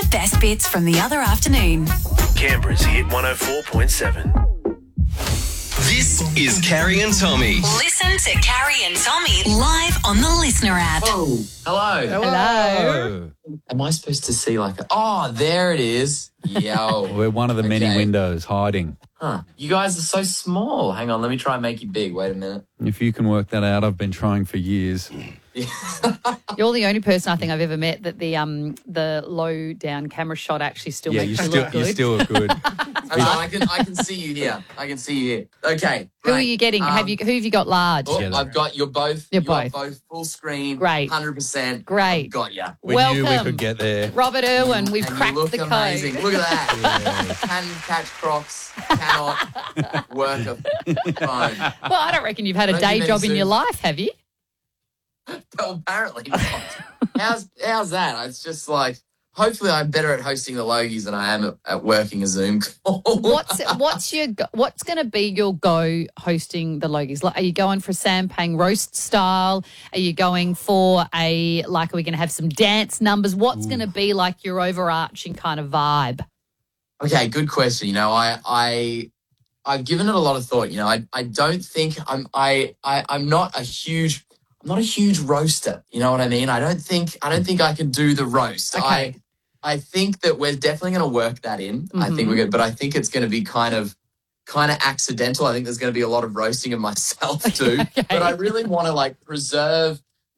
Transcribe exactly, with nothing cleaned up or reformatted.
best bits from the other afternoon. Canberra's Hit one oh four point seven. This is Carrie and Tommy. Listen to Carrie and Tommy live on the Listener app. Oh, hello. Hello. Am I supposed to see like a... Oh, there it is. Yo. We're one of the many Okay. windows hiding. Huh. You guys are so small. Hang on, let me try and make you big. Wait a minute. If you can work that out, I've been trying for years. You're the only person I think I've ever met that the um the low down camera shot actually still Yeah, you makes you still look you good. still look good. Hang on, I can I can see you here. I can see you here. Okay. Who are right. you getting? Um, have you who have you got large? Oh, Yeah, I've got you're both. You're you are both. both full screen. Great. Hundred percent. Great. Got ya. We Welcome, knew we could get there. Robert Irwin. We've and cracked you look the amazing. code. Look at that. Can catch crocs. Cannot work a phone. Well, I don't reckon you've had a Don't do day many job in your Zooms. life, have you? Well, apparently not. how's how's that? It's just like hopefully I'm better at hosting the Logies than I am at, at working a Zoom call. What's what's your go- what's going to be your go hosting the Logies? Like, are you going for a Sampang roast style? Are you going for a like? Are we going to have some dance numbers? What's going to be like your overarching kind of vibe? Okay, good question. You know, I I I've given it a lot of thought. You know, I I don't think I'm I, I I'm not a huge I'm not a huge roaster. You know what I mean? I don't think I don't think I can do the roast. Okay. I I think that we're definitely going to work that in. I think Mhm. we're good, but I think it's going to be kind of kind of accidental. I think there's going to be a lot of roasting of myself too. Okay. But I really want to like preserve